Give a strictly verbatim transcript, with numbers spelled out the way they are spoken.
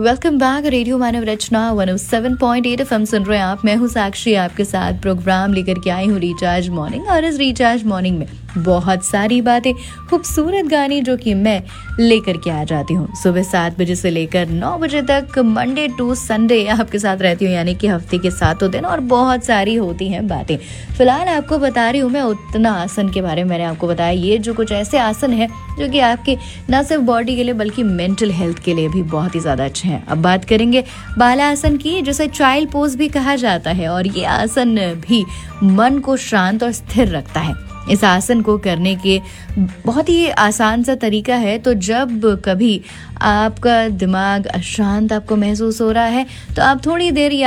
Welcome back radio मानव रचना one O seven point eight FM सुन रहे हैं आप। मैं हूँ साक्षी, आपके साथ प्रोग्राम लेकर के आई हूँ रिचार्ज मॉर्निंग। और इस रिचार्ज मॉर्निंग में बहुत सारी बातें, खूबसूरत गाने जो कि मैं लेकर के आ जाती हूँ सुबह सात बजे से लेकर नौ बजे तक, मंडे टू संडे आपके साथ रहती हूँ, यानी कि हफ्ते के सातों दिन। और बहुत सारी होती हैं बातें। फिलहाल आपको बता रही हूँ मैं उत्तना आसन के बारे में। मैंने आपको बताया ये जो कुछ ऐसे आसन है जो कि आपके न सिर्फ बॉडी के लिए बल्कि मेंटल हेल्थ के लिए भी बहुत ही ज्यादा अच्छे हैं। अब बात करेंगे बालासन की, जिसे चाइल्ड पोज भी कहा जाता है। और ये आसन भी मन को शांत और स्थिर रखता है। इस आसन को करने के बहुत ही आसान सा तरीका है। तो जब कभी आपका दिमाग अशांत आपको महसूस हो रहा है तो आप थोड़ी देर